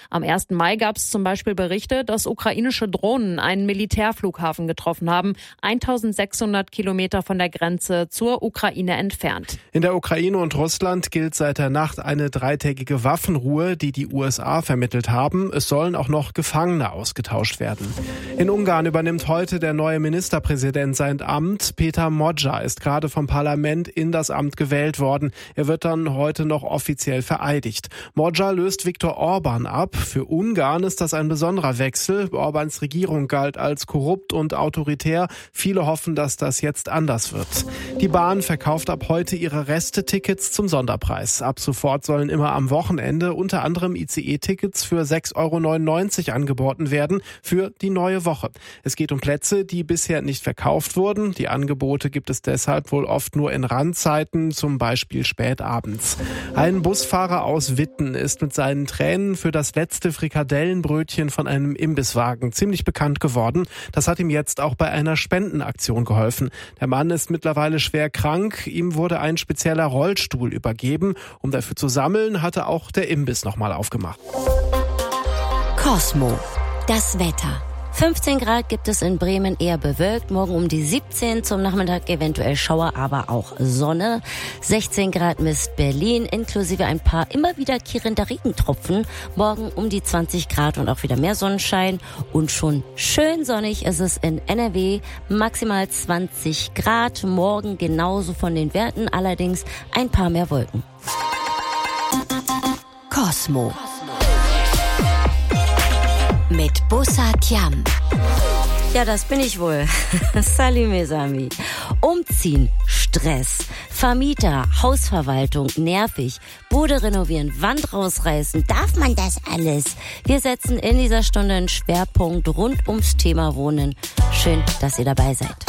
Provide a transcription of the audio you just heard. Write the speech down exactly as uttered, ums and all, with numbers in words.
Am ersten Mai gab es zum Beispiel Berichte, dass ukrainische Drohnen einen Militärflughafen getroffen haben, eintausendsechshundert Kilometer von der Grenze zur Ukraine entfernt. In der Ukraine und Russland gilt seit der Nacht eine dreitägige Waffenruhe, die die U S A vermittelt haben. Es sollen auch noch Gefangene ausgetauscht werden. In Ungarn übernimmt heute der neue Ministerpräsident sein Amt. Peter Modja ist gerade vom Parlament in das Amt gewählt worden. Er wird dann heute noch offiziell vereidigt. Modja löst Viktor Orban ab. Für Ungarn ist das ein besonderer Wechsel. Orbans Regierung galt als korrupt und autoritär. Viele hoffen, dass das jetzt anders wird. Die Bahn verkauft ab heute ihre Restetickets zum Sonderpreis. Ab sofort sollen immer am Wochenende unter anderem I C E-Tickets für sechs Euro neunundneunzig angeboten werden für die neue Woche. Es geht um Plätze, die bisher nicht verkauft wurden. Die Angebote gibt es deshalb wohl oft nur in Randzeiten, zum Beispiel spät abends. Ein Busfahrer aus Witten ist mit seinen Tränen für das letzte Frikadellenbrötchen von einem Imbisswagen ziemlich bekannt geworden. Das hat ihm jetzt auch bei einer Spendenaktion geholfen. Der Mann ist mittlerweile schwer krank. Ihm wurde ein spezieller Rollstuhl übergeben. Um dafür zu sammeln, hatte auch der Imbiss nochmal aufgemacht. Cosmo, das Wetter. fünfzehn Grad gibt es in Bremen, eher bewölkt. Morgen um die siebzehn, zum Nachmittag eventuell Schauer, aber auch Sonne. sechzehn Grad misst Berlin, inklusive ein paar immer wiederkehrender Regentropfen. Morgen um die zwanzig Grad und auch wieder mehr Sonnenschein. Und schon schön sonnig ist es in N R W, maximal zwanzig Grad. Morgen genauso von den Werten, allerdings ein paar mehr Wolken. Cosmo. Mit Bussard Yam. Ja, das bin ich wohl. Salut mes amis. Umziehen, Stress. Vermieter, Hausverwaltung, nervig. Bude renovieren, Wand rausreißen. Darf man das alles? Wir setzen in dieser Stunde einen Schwerpunkt rund ums Thema Wohnen. Schön, dass ihr dabei seid.